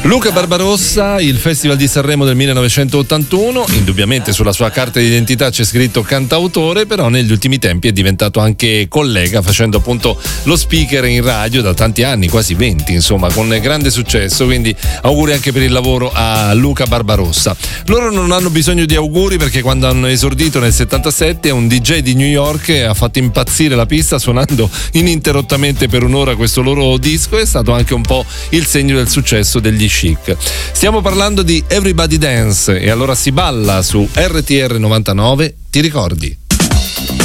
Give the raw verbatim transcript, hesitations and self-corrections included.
Luca Barbarossa, il Festival di Sanremo del millenovecentottantuno, indubbiamente sulla sua carta d'identità c'è scritto cantautore, però negli ultimi tempi è diventato anche collega, facendo appunto lo speaker in radio da tanti anni, quasi venti insomma, con grande successo, quindi auguri anche per il lavoro a Luca Barbarossa. Loro non hanno bisogno di auguri perché quando hanno esordito nel settantasette un D J di New York ha fatto impazzire la pista suonando ininterrottamente per un'ora questo loro disco, è stato anche un po' il segno del successo degli Chic. Stiamo parlando di Everybody Dance e allora si balla su R T R novantanove, ti ricordi?